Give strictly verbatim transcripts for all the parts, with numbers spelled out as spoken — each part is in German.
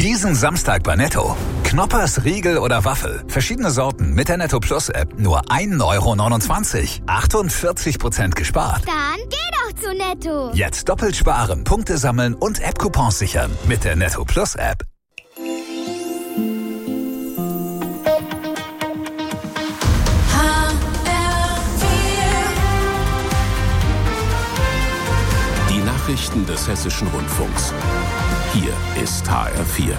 Diesen Samstag bei Netto. Knoppers, Riegel oder Waffel. Verschiedene Sorten mit der Netto Plus App. Nur ein Euro neunundzwanzig. achtundvierzig Prozent gespart. Dann geh doch zu Netto. Jetzt doppelt sparen, Punkte sammeln und App-Coupons sichern. Mit der Netto Plus App. Die Nachrichten des Hessischen Rundfunks. Hier ist H R vier.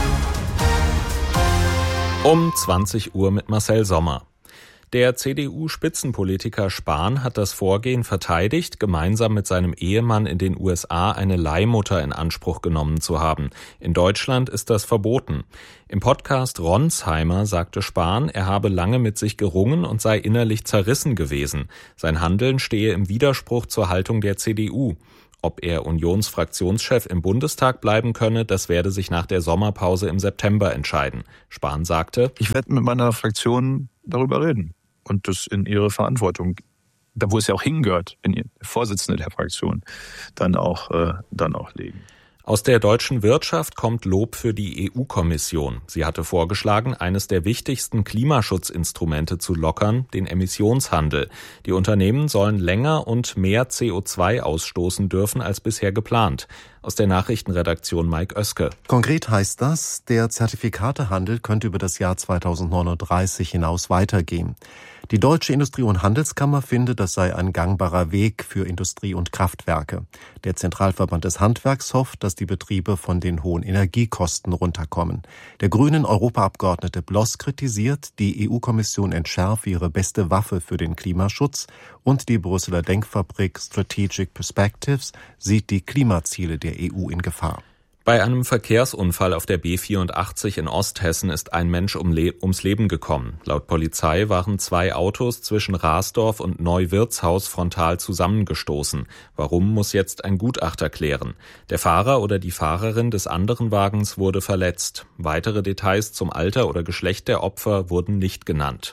Um zwanzig Uhr mit Marcel Sommer. Der C D U-Spitzenpolitiker Spahn hat das Vorgehen verteidigt, gemeinsam mit seinem Ehemann in den U S A eine Leihmutter in Anspruch genommen zu haben. In Deutschland ist das verboten. Im Podcast Ronsheimer sagte Spahn, er habe lange mit sich gerungen und sei innerlich zerrissen gewesen. Sein Handeln stehe im Widerspruch zur Haltung der C D U. Ob er Unionsfraktionschef im Bundestag bleiben könne, das werde sich nach der Sommerpause im September entscheiden. Spahn sagte: Ich werde mit meiner Fraktion darüber reden und das in ihre Verantwortung, da wo es ja auch hingehört, in ihr Vorsitzende der Fraktion, dann auch, äh, dann auch legen. Aus der deutschen Wirtschaft kommt Lob für die E U-Kommission. Sie hatte vorgeschlagen, eines der wichtigsten Klimaschutzinstrumente zu lockern, den Emissionshandel. Die Unternehmen sollen länger und mehr C O zwei ausstoßen dürfen als bisher geplant. Aus der Nachrichtenredaktion Mike Oeske. Konkret heißt das, der Zertifikatehandel könnte über das Jahr zweitausendneununddreißig hinaus weitergehen. Die Deutsche Industrie- und Handelskammer findet, das sei ein gangbarer Weg für Industrie und Kraftwerke. Der Zentralverband des Handwerks hofft, dass die Betriebe von den hohen Energiekosten runterkommen. Der grünen Europaabgeordnete Bloss kritisiert, die E U-Kommission entschärfe ihre beste Waffe für den Klimaschutz und die Brüsseler Denkfabrik Strategic Perspectives sieht die Klimaziele der E U in Gefahr. Bei einem Verkehrsunfall auf der B vierundachtzig in Osthessen ist ein Mensch um Le- ums Leben gekommen. Laut Polizei waren zwei Autos zwischen Rasdorf und Neuwirtshaus frontal zusammengestoßen. Warum, muss jetzt ein Gutachter klären. Der Fahrer oder die Fahrerin des anderen Wagens wurde verletzt. Weitere Details zum Alter oder Geschlecht der Opfer wurden nicht genannt.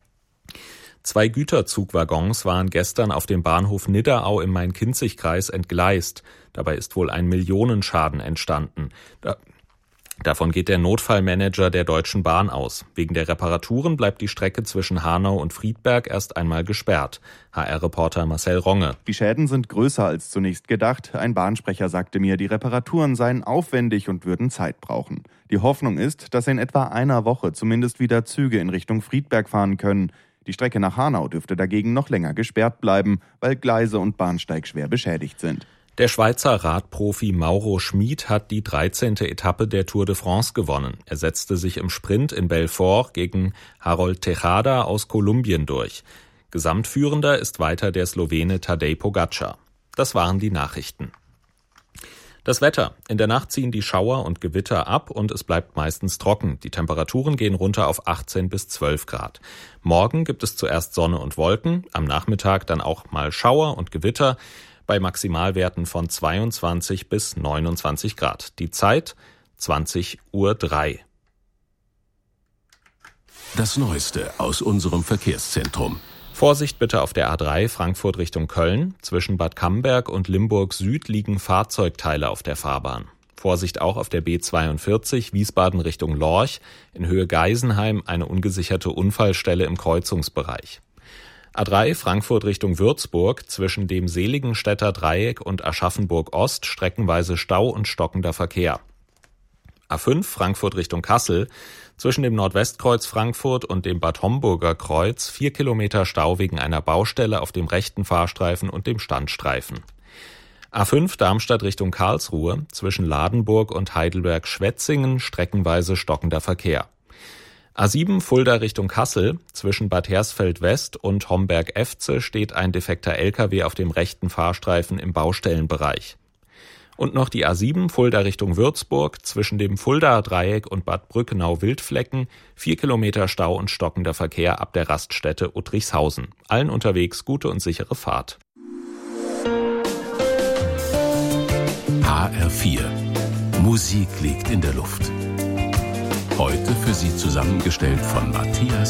Zwei Güterzugwaggons waren gestern auf dem Bahnhof Nidderau im Main-Kinzig-Kreis entgleist. Dabei ist wohl ein Millionenschaden entstanden. Da, davon geht der Notfallmanager der Deutschen Bahn aus. Wegen der Reparaturen bleibt die Strecke zwischen Hanau und Friedberg erst einmal gesperrt. H R-Reporter Marcel Ronge. Die Schäden sind größer als zunächst gedacht. Ein Bahnsprecher sagte mir, die Reparaturen seien aufwendig und würden Zeit brauchen. Die Hoffnung ist, dass in etwa einer Woche zumindest wieder Züge in Richtung Friedberg fahren können. Die Strecke nach Hanau dürfte dagegen noch länger gesperrt bleiben, weil Gleise und Bahnsteig schwer beschädigt sind. Der Schweizer Radprofi Mauro Schmid hat die dreizehnte Etappe der Tour de France gewonnen. Er setzte sich im Sprint in Belfort gegen Harold Tejada aus Kolumbien durch. Gesamtführender ist weiter der Slowene Tadej Pogačar. Das waren die Nachrichten. Das Wetter. In der Nacht ziehen die Schauer und Gewitter ab und es bleibt meistens trocken. Die Temperaturen gehen runter auf achtzehn bis zwölf Grad. Morgen gibt es zuerst Sonne und Wolken, am Nachmittag dann auch mal Schauer und Gewitter bei Maximalwerten von zweiundzwanzig bis neunundzwanzig Grad. Die Zeit zwanzig Uhr drei. Das Neueste aus unserem Verkehrszentrum. Vorsicht bitte auf der A drei Frankfurt Richtung Köln. Zwischen Bad Camberg und Limburg Süd liegen Fahrzeugteile auf der Fahrbahn. Vorsicht auch auf der B zweiundvierzig Wiesbaden Richtung Lorch. In Höhe Geisenheim eine ungesicherte Unfallstelle im Kreuzungsbereich. A drei Frankfurt Richtung Würzburg. Zwischen dem Seligenstädter Dreieck und Aschaffenburg Ost streckenweise Stau und stockender Verkehr. A fünf Frankfurt Richtung Kassel. Zwischen dem Nordwestkreuz Frankfurt und dem Bad Homburger Kreuz vier Kilometer Stau wegen einer Baustelle auf dem rechten Fahrstreifen und dem Standstreifen. A fünf Darmstadt Richtung Karlsruhe. Zwischen Ladenburg und Heidelberg-Schwetzingen streckenweise stockender Verkehr. A sieben Fulda Richtung Kassel. Zwischen Bad Hersfeld West und Homberg-Efze steht ein defekter L K W auf dem rechten Fahrstreifen im Baustellenbereich. Und noch die A sieben Fulda Richtung Würzburg, zwischen dem Fuldaer Dreieck und Bad Brückenau-Wildflecken, vier Kilometer Stau und stockender Verkehr ab der Raststätte Uttrichshausen. Allen unterwegs gute und sichere Fahrt. H R vier. Musik liegt in der Luft. Heute für Sie zusammengestellt von Matthias